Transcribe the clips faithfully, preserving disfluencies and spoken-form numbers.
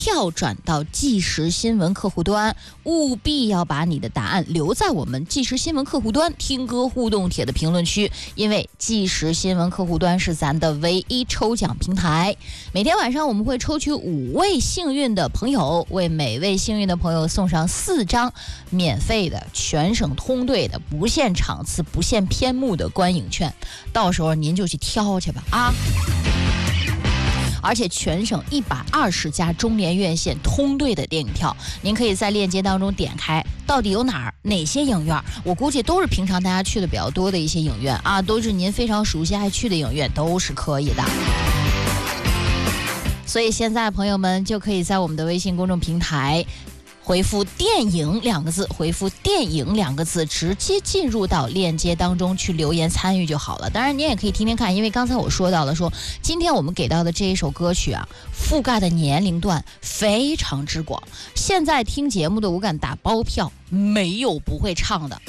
跳转到即时新闻客户端，务必要把你的答案留在我们即时新闻客户端听歌互动帖的评论区，因为即时新闻客户端是咱的唯一抽奖平台。每天晚上我们会抽取五位幸运的朋友，为每位幸运的朋友送上四张免费的全省通兑的不限场次不限篇目的观影券，到时候您就去挑去吧啊！而且全省一百二十家中联院线通兑的电影票，您可以在链接当中点开，到底有哪儿哪些影院，我估计都是平常大家去的比较多的一些影院啊，都是您非常熟悉爱去的影院，都是可以的。所以现在朋友们就可以在我们的微信公众平台回复电影两个字，回复电影两个字，直接进入到链接当中去留言参与就好了。当然你也可以听听看，因为刚才我说到了说今天我们给到的这一首歌曲啊，覆盖的年龄段非常之广，现在听节目的我敢打包票没有不会唱的。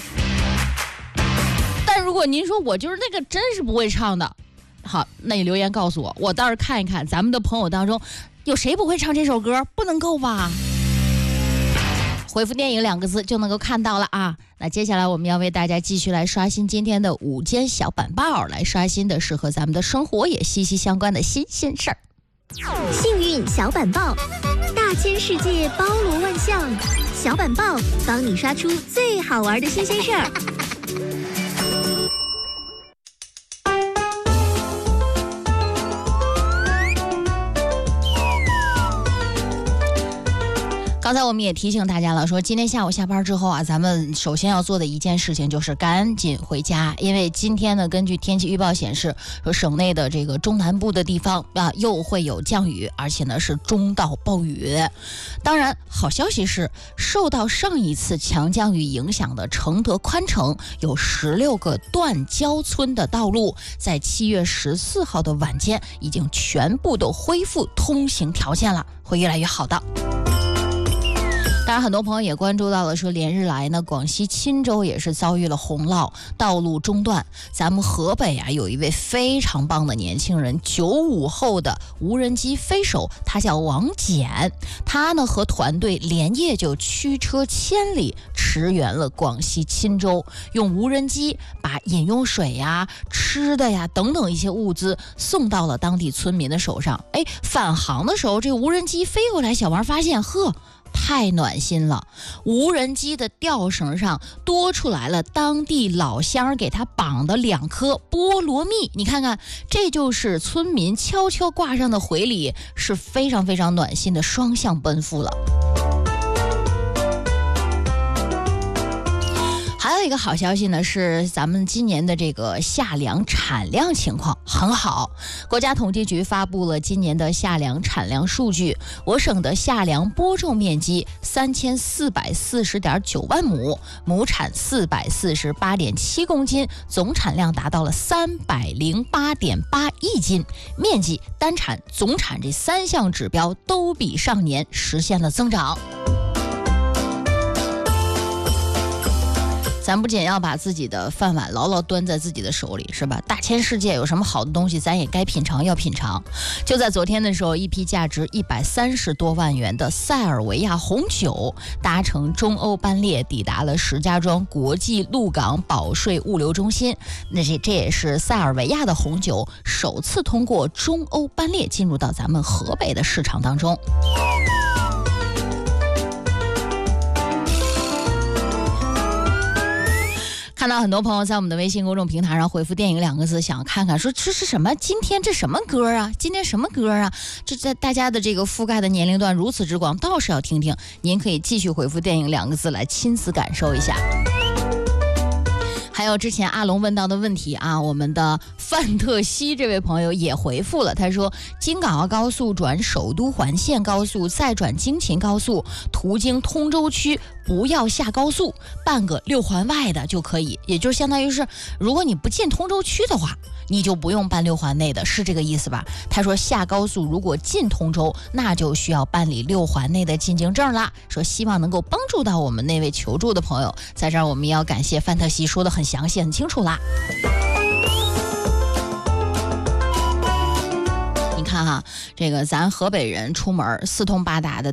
但如果您说我就是那个真是不会唱的，好，那你留言告诉我，我倒是看一看咱们的朋友当中有谁不会唱这首歌，不能够吧？回复电影两个字就能够看到了啊。那接下来我们要为大家继续来刷新今天的午间小板报，来刷新的是和咱们的生活也息息相关的新鲜事儿。 幸运小板报，大千世界包罗万象，小板报帮你刷出最好玩的新鲜事儿。 刚才我们也提醒大家了，说今天下午下班之后啊，咱们首先要做的一件事情就是赶紧回家，因为今天呢，根据天气预报显示，说省内的这个中南部的地方啊，又会有降雨，而且呢是中到暴雨。当然，好消息是，受到上一次强降雨影响的承德宽城有十六个断交村的道路，在七月十四号的晚间已经全部都恢复通行条件了，会越来越好的。当然很多朋友也关注到了，说连日来呢，广西钦州也是遭遇了洪涝，道路中断。咱们河北啊，有一位非常棒的年轻人，九五后的无人机飞手，他叫王简，他呢和团队连夜就驱车千里驰援了广西钦州，用无人机把饮用水呀、吃的呀等等一些物资送到了当地村民的手上。哎，返航的时候，这个无人机飞过来，小王发现，呵，太暖心了！无人机的吊绳上多出来了当地老乡给他绑的两颗菠萝蜜，你看看，这就是村民悄悄挂上的回礼，是非常非常暖心的双向奔赴了。还有一个好消息呢，是咱们今年的这个夏粮产量情况很好。国家统计局发布了今年的夏粮产量数据，我省的夏粮播种面积三千四百四十点九万亩，亩产四百四十八点七公斤，总产量达到了三百零八点八亿斤，面积、单产、总产这三项指标都比上年实现了增长。咱不仅要把自己的饭碗牢牢端在自己的手里，是吧？大千世界有什么好的东西，咱也该品尝要品尝。就在昨天的时候，一批价值一百三十多万元的塞尔维亚红酒搭乘中欧班列抵达了石家庄国际陆港保税物流中心。那这这也是塞尔维亚的红酒首次通过中欧班列进入到咱们河北的市场当中。看到很多朋友在我们的微信公众平台上回复电影两个字，想看看说这是什么，今天这什么歌啊，今天什么歌啊，这在大家的这个覆盖的年龄段如此之广，倒是要听听。您可以继续回复电影两个字来亲自感受一下。还有之前阿龙问到的问题啊，我们的范特西这位朋友也回复了，他说京港澳高速转首都环线高速，再转京秦高速，途经通州区不要下高速，办个六环外的就可以，也就是相当于是如果你不进通州区的话，你就不用办六环内的，是这个意思吧？他说下高速如果进通州，那就需要办理六环内的进京证啦。说希望能够帮助到我们那位求助的朋友，在这儿我们要感谢范特西说的很详细很清楚啦。你看看哈，这个咱河北人出门四通八达的